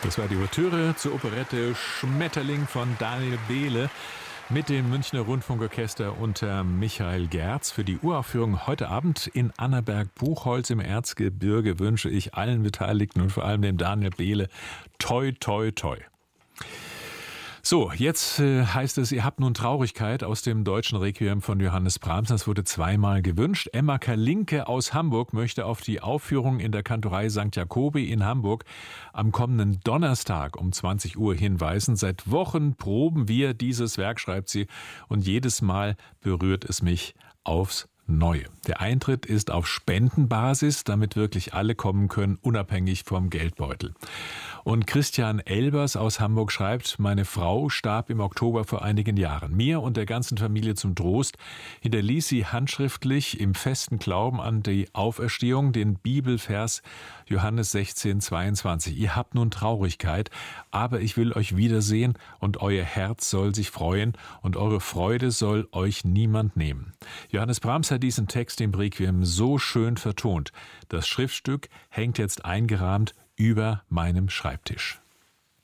Das war die Ouvertüre zur Operette Schmetterling von Daniel Behle mit dem Münchner Rundfunkorchester unter Michael Gerz. Für die Uraufführung heute Abend in Annaberg-Buchholz im Erzgebirge wünsche ich allen Beteiligten und vor allem dem Daniel Behle toi, toi, toi. So, jetzt heißt es, ihr habt nun Traurigkeit aus dem deutschen Requiem von Johannes Brahms. Das wurde zweimal gewünscht. Emma Kalinke aus Hamburg möchte auf die Aufführung in der Kantorei St. Jakobi in Hamburg am kommenden Donnerstag um 20 Uhr hinweisen. Seit Wochen proben wir dieses Werk, schreibt sie, und jedes Mal berührt es mich aufs Neue. Der Eintritt ist auf Spendenbasis, damit wirklich alle kommen können, unabhängig vom Geldbeutel. Und Christian Elbers aus Hamburg schreibt, meine Frau starb im Oktober vor einigen Jahren. Mir und der ganzen Familie zum Trost hinterließ sie handschriftlich im festen Glauben an die Auferstehung den Bibelvers Johannes 16,22. Ihr habt nun Traurigkeit, aber ich will euch wiedersehen und euer Herz soll sich freuen und eure Freude soll euch niemand nehmen. Johannes Brahms hat diesen Text im Requiem so schön vertont. Das Schriftstück hängt jetzt eingerahmt über meinem Schreibtisch.